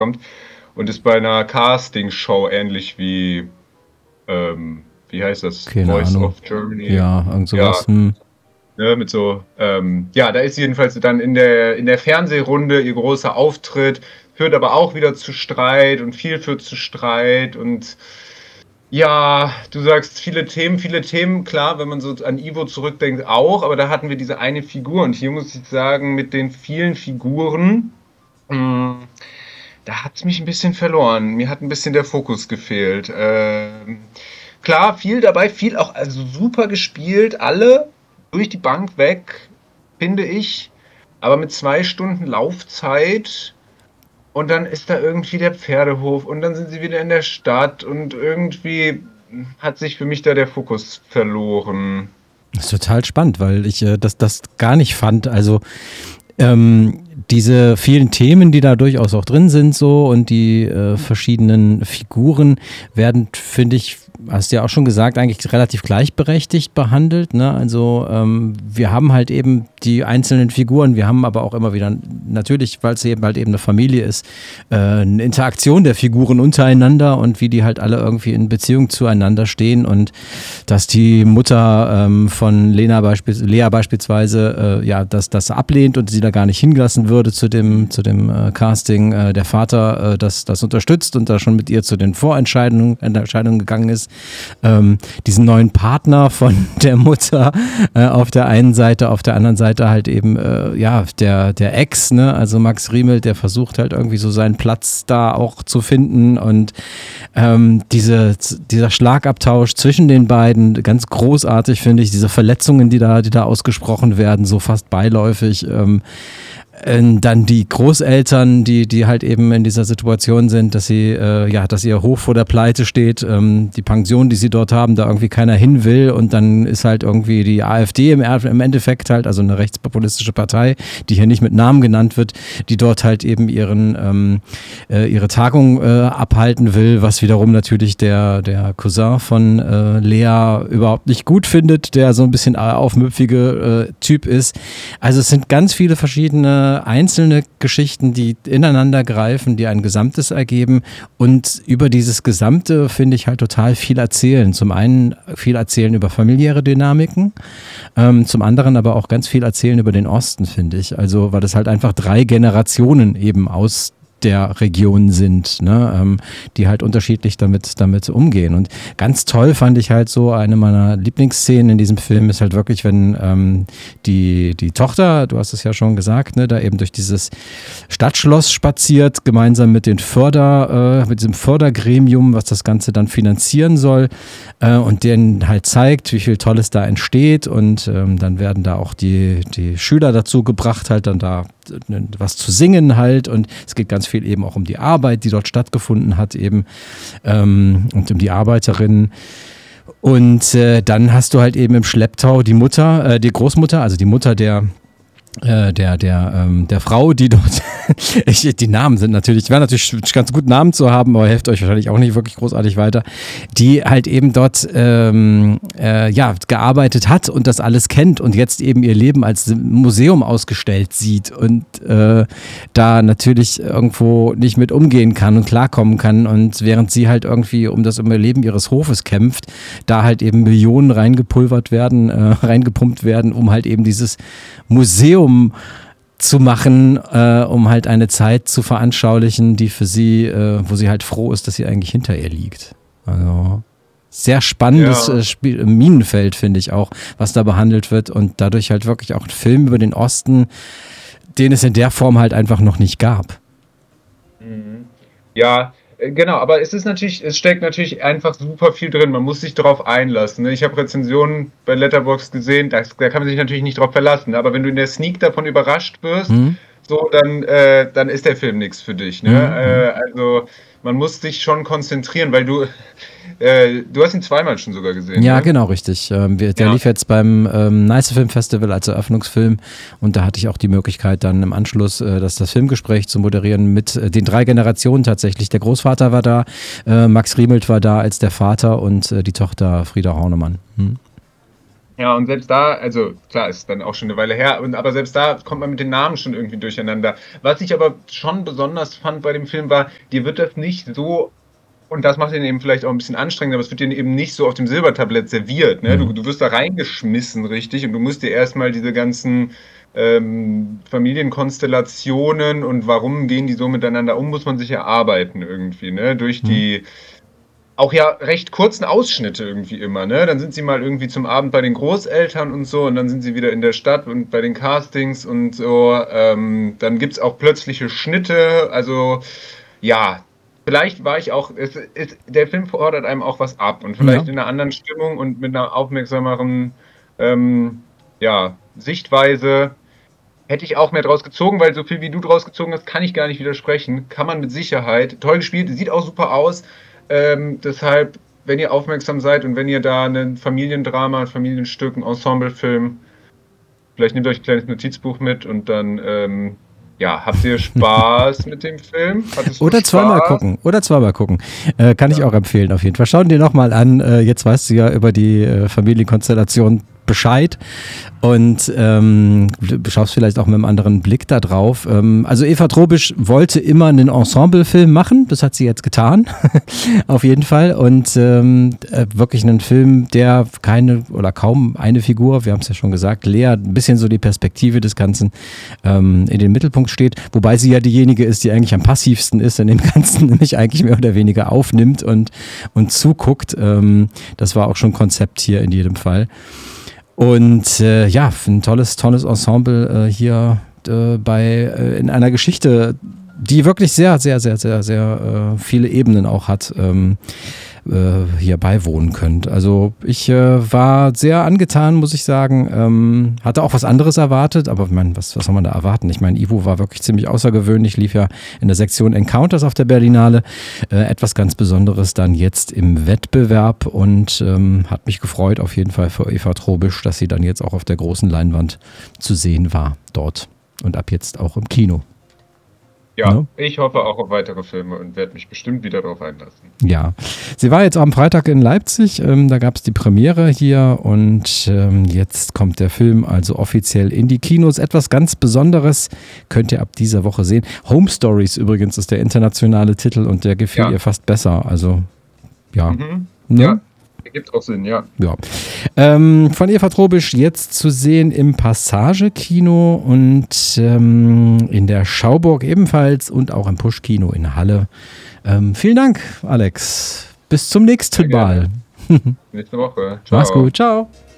und ist bei einer Casting-Show ähnlich wie heißt das? Keine Voice Ahnung. of Germany. Ja, irgend Ja, sowas. Hm. ne, mit so, ja, da ist sie jedenfalls dann in der Fernsehrunde ihr großer Auftritt, führt aber auch wieder zu Streit und viel führt zu Streit und ja, du sagst viele Themen, klar, wenn man so an Ivo zurückdenkt, auch, aber da hatten wir diese eine Figur und hier muss ich sagen, mit den vielen Figuren, mh, da hat es mich ein bisschen verloren. Mir hat ein bisschen der Fokus gefehlt. Klar, viel dabei, viel auch also super gespielt, alle durch die Bank weg, finde ich. Aber mit 2 Stunden Laufzeit und dann ist da irgendwie der Pferdehof und dann sind sie wieder in der Stadt und irgendwie hat sich für mich da der Fokus verloren. Das ist total spannend, weil ich das gar nicht fand. Also ähm, diese vielen Themen, die da durchaus auch drin sind, so und die verschiedenen Figuren werden, finde ich, hast du ja auch schon gesagt, eigentlich relativ gleichberechtigt behandelt. Ne? Also wir haben halt eben die einzelnen Figuren, wir haben aber auch immer wieder, natürlich, weil es eben halt eben eine Familie ist, eine Interaktion der Figuren untereinander und wie die halt alle irgendwie in Beziehung zueinander stehen und dass die Mutter von Lea beispielsweise ja das ablehnt und sie da gar nicht hingelassen würde zu dem Casting, der Vater das unterstützt und da schon mit ihr zu den Entscheidungen gegangen ist, diesen neuen Partner von der Mutter auf der einen Seite, auf der anderen Seite halt eben ja der Ex, ne, also Max Riemelt, der versucht halt irgendwie so seinen Platz da auch zu finden und dieser Schlagabtausch zwischen den beiden, ganz großartig finde ich, diese Verletzungen, die da ausgesprochen werden, so fast beiläufig. Dann die Großeltern, die halt eben in dieser Situation sind, dass sie, dass ihr Hof vor der Pleite steht, die Pension, die sie dort haben, da irgendwie keiner hin will und dann ist halt irgendwie die AfD im Endeffekt halt, also eine rechtspopulistische Partei, die hier nicht mit Namen genannt wird, die dort halt eben ihre Tagung abhalten will, was wiederum natürlich der Cousin von Lea überhaupt nicht gut findet, der so ein bisschen aufmüpfige Typ ist. Also es sind ganz viele verschiedene einzelne Geschichten, die ineinander greifen, die ein Gesamtes ergeben und über dieses Gesamte finde ich halt total viel erzählen. Zum einen viel erzählen über familiäre Dynamiken, zum anderen aber auch ganz viel erzählen über den Osten, finde ich. Also weil das halt einfach 3 Generationen eben aus der Region sind, ne, die halt unterschiedlich damit umgehen. Und ganz toll fand ich halt so, eine meiner Lieblingsszenen in diesem Film ist halt wirklich, wenn die Tochter, du hast es ja schon gesagt, ne, da eben durch dieses Stadtschloss spaziert, gemeinsam mit mit diesem Fördergremium, was das Ganze dann finanzieren soll, und denen halt zeigt, wie viel Tolles da entsteht und dann werden da auch die Schüler dazu gebracht, halt dann da was zu singen halt und es geht ganz viel eben auch um die Arbeit, die dort stattgefunden hat eben und um die Arbeiterinnen. Und dann hast du halt eben im Schlepptau die Großmutter, also die Mutter der Frau, die dort, die Namen sind natürlich, wäre natürlich ganz gut Namen zu haben, aber hilft euch wahrscheinlich auch nicht wirklich großartig weiter, die halt eben dort gearbeitet hat und das alles kennt und jetzt eben ihr Leben als Museum ausgestellt sieht und da natürlich irgendwo nicht mit umgehen kann und klarkommen kann und während sie halt irgendwie um das Überleben ihres Hofes kämpft, da halt eben Millionen reingepulvert werden, reingepumpt werden, um halt eben dieses Museum zu machen, um halt eine Zeit zu veranschaulichen, die für sie, wo sie halt froh ist, dass sie eigentlich hinter ihr liegt. Also sehr spannendes Minenfeld, finde ich auch, was da behandelt wird und dadurch halt wirklich auch ein Film über den Osten, den es in der Form halt einfach noch nicht gab. Ja, genau, aber es steckt natürlich einfach super viel drin. Man muss sich darauf einlassen. Ne? Ich habe Rezensionen bei Letterboxd gesehen, da kann man sich natürlich nicht drauf verlassen. Aber wenn du in der Sneak davon überrascht wirst, so, dann ist der Film nichts für dich. Ne? Also man muss sich schon konzentrieren, weil du hast ihn zweimal schon sogar gesehen. Ja, ne? genau, richtig. Der lief jetzt beim Nice Film Festival als Eröffnungsfilm und da hatte ich auch die Möglichkeit dann im Anschluss das Filmgespräch zu moderieren mit den 3 Generationen tatsächlich. Der Großvater war da, Max Riemelt war da als der Vater und die Tochter Frieda Hornemann. Ja, und selbst da, also klar, ist dann auch schon eine Weile her, aber selbst da kommt man mit den Namen schon irgendwie durcheinander. Was ich aber schon besonders fand bei dem Film war, dir wird das nicht so, und das macht ihn eben vielleicht auch ein bisschen anstrengend, aber es wird dir eben nicht so auf dem Silbertablett serviert. Ne? Du wirst da reingeschmissen, richtig, und du musst dir erstmal diese ganzen Familienkonstellationen und warum gehen die so miteinander um, muss man sich erarbeiten irgendwie, ne? Durch die auch ja recht kurzen Ausschnitte irgendwie immer, ne? Dann sind sie mal irgendwie zum Abend bei den Großeltern und so und dann sind sie wieder in der Stadt und bei den Castings und so. Dann gibt es auch plötzliche Schnitte, also ja, vielleicht war ich auch, der Film fordert einem auch was ab und vielleicht in einer anderen Stimmung und mit einer aufmerksameren Sichtweise hätte ich auch mehr draus gezogen, weil so viel wie du draus gezogen hast, kann ich gar nicht widersprechen. Kann man mit Sicherheit. Toll gespielt, sieht auch super aus. Deshalb, wenn ihr aufmerksam seid und wenn ihr da ein Familiendrama, ein Familienstück, ein Ensemblefilm, vielleicht nehmt euch ein kleines Notizbuch mit und dann habt ihr Spaß mit dem Film? Oder zweimal gucken. Kann ich auch empfehlen auf jeden Fall. Schau dir nochmal an. Jetzt weißt du ja über die Familienkonstellation Bescheid und schaust vielleicht auch mit einem anderen Blick da drauf. Also Eva Trobisch wollte immer einen Ensemblefilm machen, das hat sie jetzt getan, auf jeden Fall, und wirklich einen Film, der keine oder kaum eine Figur, wir haben es ja schon gesagt, Lea, ein bisschen so die Perspektive des Ganzen in den Mittelpunkt steht, wobei sie ja diejenige ist, die eigentlich am passivsten ist in dem Ganzen, nämlich eigentlich mehr oder weniger aufnimmt und zuguckt. Das war auch schon Konzept hier in jedem Fall. Und ein tolles Ensemble hier in einer Geschichte, die wirklich sehr, sehr, sehr, sehr, sehr viele Ebenen auch hat, hier beiwohnen könnt. Also ich war sehr angetan, muss ich sagen. Hatte auch was anderes erwartet, aber ich meine, was soll man da erwarten? Ich meine, Ivo war wirklich ziemlich außergewöhnlich, lief ja in der Sektion Encounters auf der Berlinale. Etwas ganz Besonderes dann jetzt im Wettbewerb und hat mich gefreut auf jeden Fall für Eva Trobisch, dass sie dann jetzt auch auf der großen Leinwand zu sehen war dort und ab jetzt auch im Kino. Ja, no? Ich hoffe auch auf weitere Filme und werde mich bestimmt wieder darauf einlassen. Ja, sie war jetzt am Freitag in Leipzig, da gab es die Premiere hier und jetzt kommt der Film also offiziell in die Kinos. Etwas ganz Besonderes könnt ihr ab dieser Woche sehen. Home Stories übrigens ist der internationale Titel und der gefiel ihr fast besser, also ja. Ne? Ja. Gibt auch Sinn, ja. Von Eva Trobisch jetzt zu sehen im Passage-Kino und in der Schauburg ebenfalls und auch im Push-Kino in Halle. Vielen Dank, Alex. Bis zum nächsten Mal. Nächste Woche. Ciao. Mach's gut. Ciao.